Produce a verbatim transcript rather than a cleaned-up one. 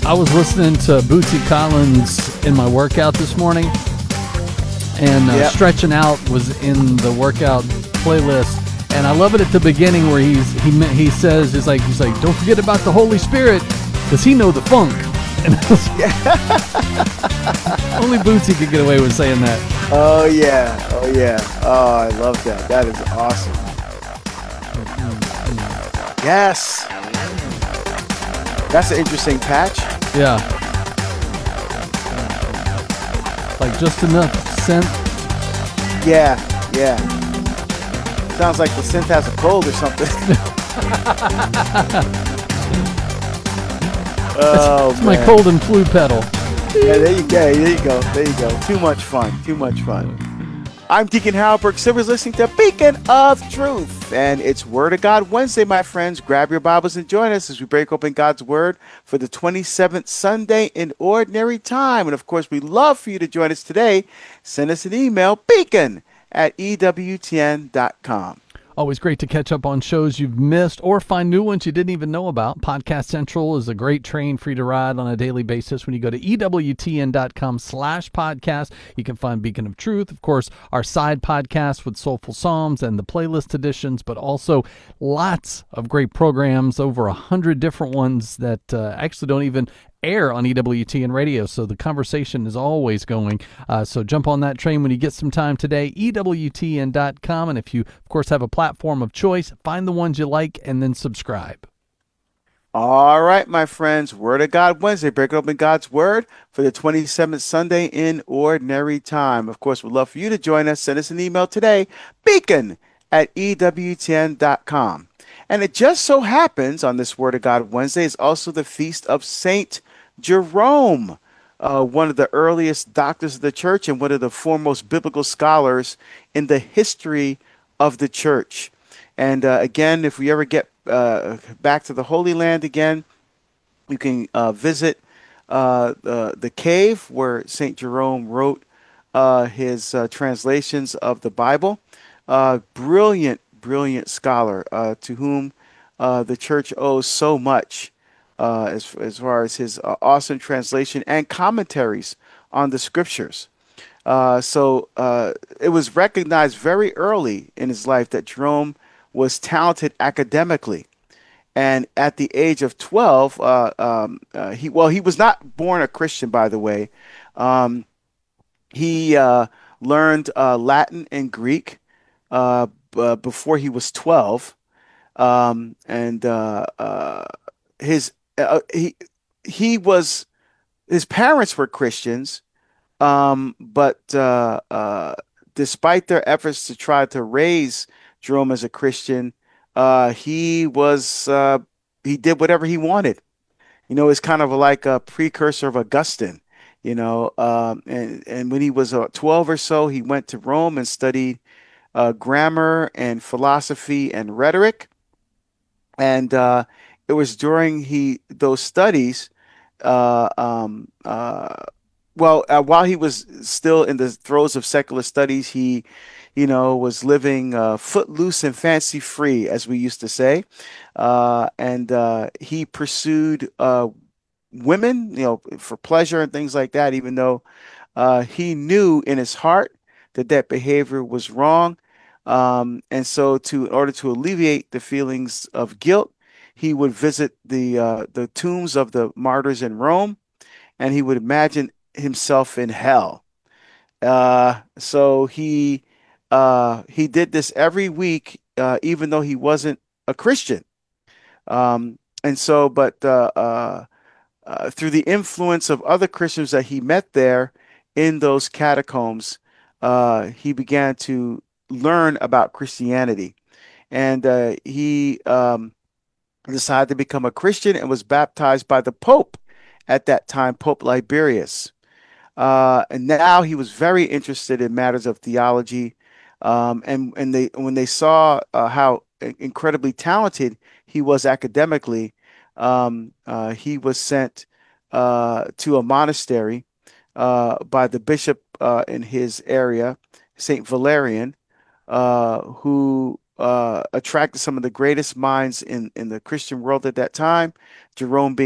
I was listening to Bootsy Collins in my workout this morning, and uh, Yep. Stretching Out was in the workout playlist. And I love it at the beginning where he's he ma- he says he's like he's like don't forget about the Holy Spirit because he know the funk. And I was only Bootsy could get away with saying that. Oh yeah, oh yeah, oh I love that. That is awesome. Yes, that's an interesting patch. Yeah, like just enough synth. Yeah, yeah. Sounds like the synth has a cold or something. Oh It's my man. cold and flu pedal. Yeah, there you go. There you go. There you go. Too much fun. Too much fun. I'm Deacon Harold Burke Silvers, listening to Beacon of Truth. And it's Word of God Wednesday, my friends. Grab your Bibles and join us as we break open God's Word for the twenty-seventh Sunday in Ordinary Time. And, of course, we'd love for you to join us today. Send us an email, beacon at E W T N dot com. Always great to catch up on shows you've missed or find new ones you didn't even know about. Podcast Central is a great train for you to ride on a daily basis. When you go to E W T N dot com slash podcast, you can find Beacon of Truth, of course, our side podcast with Soulful Psalms and the playlist editions, but also lots of great programs, over a hundred different ones that uh, actually don't even air on E W T N radio, so the conversation is always going. Uh, so jump on that train when you get some time today, E W T N dot com, and if you, of course, have a platform of choice, find the ones you like and then subscribe. All right, my friends, Word of God Wednesday, breaking open God's Word for the twenty-seventh Sunday in Ordinary Time. Of course, we'd love for you to join us. Send us an email today, beacon at E W T N dot com. And it just so happens on this Word of God Wednesday is also the feast of Saint Jerome, uh, one of the earliest doctors of the church and one of the foremost biblical scholars in the history of the church. And uh, again, if we ever get uh, back to the Holy Land again, you can uh, visit uh, the, the cave where Saint Jerome wrote uh, his uh, translations of the Bible. Uh, brilliant, brilliant scholar uh, to whom uh, the church owes so much. Uh, as, as far as his uh, awesome translation and commentaries on the scriptures. Uh, so uh, it was recognized very early in his life that Jerome was talented academically. And at the age of twelve, uh, um, uh, he well, he was not born a Christian, by the way. Um, he uh, learned uh, Latin and Greek uh, b- before he was twelve. Um, and uh, uh, his uh, he he was his parents were Christians, um, but uh, uh, despite their efforts to try to raise Jerome as a Christian, uh, he was uh, he did whatever he wanted. You know, it's kind of like a precursor of Augustine. You know, um, and and when he was uh, twelve or so, he went to Rome and studied uh, grammar and philosophy and rhetoric. And uh, it was during he those studies, uh, um, uh, well, uh, while he was still in the throes of secular studies, he, you know, was living uh, footloose and fancy free, as we used to say, uh, and uh, he pursued uh, women, you know, for pleasure and things like that, even though uh, he knew in his heart that that behavior was wrong. Um, and so, to in order to alleviate the feelings of guilt, he would visit the uh, the tombs of the martyrs in Rome, and he would imagine himself in hell. Uh, so he uh, he did this every week, uh, even though he wasn't a Christian. Um, and so, but uh, uh, uh, through the influence of other Christians that he met there in those catacombs, uh, he began to learn about Christianity. And uh, he um, decided to become a Christian and was baptized by the Pope at that time, Pope Liberius. Uh, and now he was very interested in matters of theology. Um, and and they when they saw uh, how incredibly talented he was academically, um, uh, he was sent uh, to a monastery uh, by the bishop uh, in his area, Saint Valerian, uh, who uh, attracted some of the greatest minds in, in the Christian world at that time, Jerome being